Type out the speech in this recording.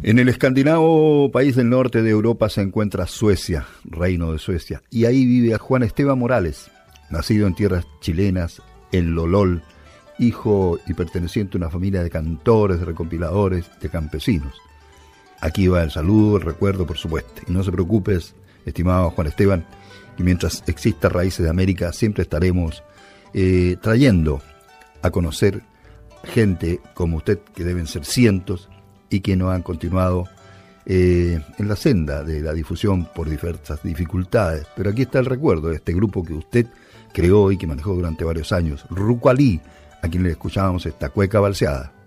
En el escandinavo país del norte de Europa se encuentra Suecia, Reino de Suecia, y ahí vive Juan Esteban Morales, nacido en tierras chilenas, en Lolol, hijo y perteneciente a una familia de cantores, de recompiladores, de campesinos. Aquí va el saludo, el recuerdo, por supuesto. Y no se preocupes, estimado Juan Esteban, que mientras exista Raíces de América siempre estaremos trayendo a conocer gente como usted, que deben ser cientos, y que no han continuado en la senda de la difusión por diversas dificultades. Pero aquí está el recuerdo de este grupo que usted creó y que manejó durante varios años, Rucualí, a quien le escuchábamos esta cueca balseada.